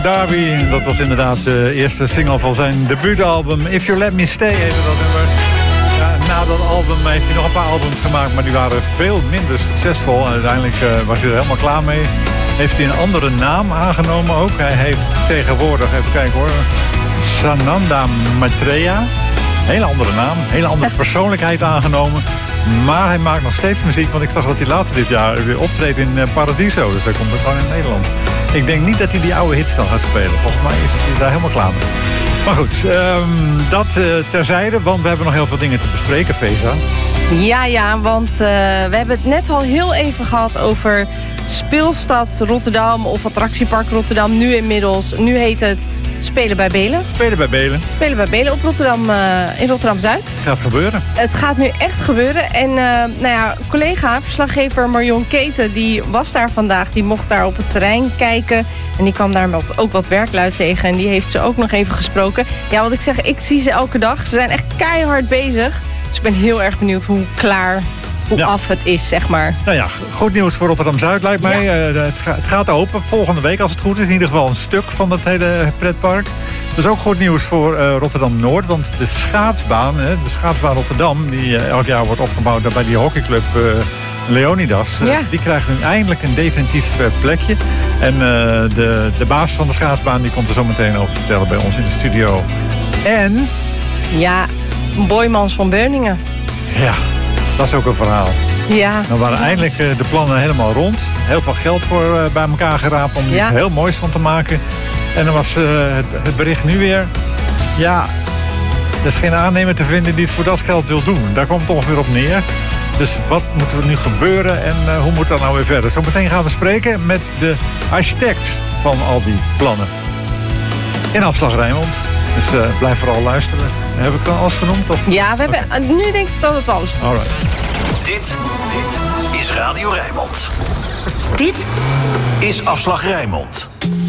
Darby, dat was inderdaad de eerste single van zijn debuutalbum If You Let Me Stay, heette dat nummer. Ja, na dat album heeft hij nog een paar albums gemaakt, maar die waren veel minder succesvol. En uiteindelijk was hij er helemaal klaar mee. Heeft hij een andere naam aangenomen ook. Hij heeft tegenwoordig, even kijken hoor, Sananda Maitreya. Hele andere naam, hele andere persoonlijkheid aangenomen. Maar hij maakt nog steeds muziek, want ik zag dat hij later dit jaar weer optreedt in Paradiso. Dus hij komt er gewoon in Nederland. Ik denk niet dat hij die oude hits dan gaat spelen. Volgens mij is hij daar helemaal klaar mee. Maar goed, dat terzijde, want we hebben nog heel veel dingen te bespreken, Feza. Ja, want we hebben het net al heel even gehad over Speelstad Rotterdam of Attractiepark Rotterdam. Nu heet het Spelen bij Belen. Spelen bij Belen. Spelen bij Belen op Rotterdam, in Rotterdam-Zuid. Het gaat gebeuren. Het gaat nu echt gebeuren. En collega, verslaggever Marion Keten, die was daar vandaag. Die mocht daar op het terrein kijken. En die kwam daar ook wat werklui tegen. En die heeft ze ook nog even gesproken. Ja, wat ik zeg, ik zie ze elke dag. Ze zijn echt keihard bezig. Dus ik ben heel erg benieuwd hoe af het is, zeg maar. Nou ja, goed nieuws voor Rotterdam-Zuid lijkt mij. Ja. Het gaat open volgende week als het goed is. In ieder geval een stuk van het hele pretpark. Dat is ook goed nieuws voor Rotterdam-Noord. Want de schaatsbaan Rotterdam, die elk jaar wordt opgebouwd bij die hockeyclub Leonidas. Die krijgt nu eindelijk een definitief plekje. En de baas van de schaatsbaan die komt er zo meteen over vertellen bij ons in de studio. En... ja, Boijmans van Beuningen. Ja. Dat is ook een verhaal. Ja. Dan waren eindelijk de plannen helemaal rond. Heel veel geld voor bij elkaar geraapt om er iets heel moois van te maken. En dan was het bericht nu weer... ja, er is geen aannemer te vinden die het voor dat geld wil doen. Daar komt het ongeveer op neer. Dus wat moet er nu gebeuren en hoe moet dat nou weer verder? Zometeen gaan we spreken met de architect van al die plannen. In Afslag Rijnmond. Dus blijf vooral luisteren. Heb ik al alles genoemd? Of? Ja, we hebben, nu denk ik dat het alles is. Alright. Dit is Radio Rijnmond. Dit is Afslag Rijnmond.